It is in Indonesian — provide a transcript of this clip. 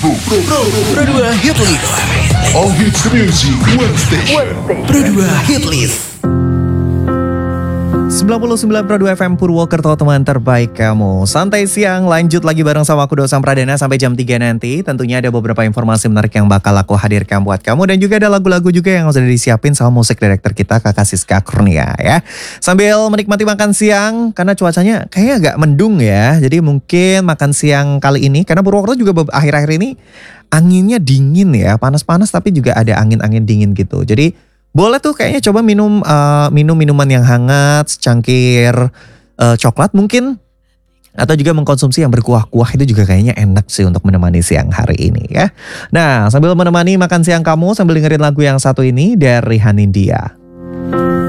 Pro 2 Hit List. All hits music, one station. Pro 2 Hit List. 99 Pro 2 FM Purwokerto, teman terbaik kamu. Santai siang, lanjut lagi bareng sama aku Dosam Pradana sampai jam 3 nanti. Tentunya ada beberapa informasi menarik yang bakal aku hadirkan buat kamu. Dan juga ada lagu-lagu juga yang sudah disiapin sama musik director kita, Kakak Siska Kurnia ya. Sambil menikmati makan siang, karena cuacanya kayaknya agak mendung ya. Jadi mungkin makan siang kali ini, karena Purwokerto juga akhir-akhir ini anginnya dingin ya. Panas-panas tapi juga ada angin-angin dingin gitu. Jadi boleh tuh kayaknya coba minum minuman yang hangat, secangkir coklat mungkin. Atau juga mengkonsumsi yang berkuah-kuah, itu juga kayaknya enak sih untuk menemani siang hari ini ya. Nah, sambil menemani makan siang kamu, sambil dengerin lagu yang satu ini dari Hanindia.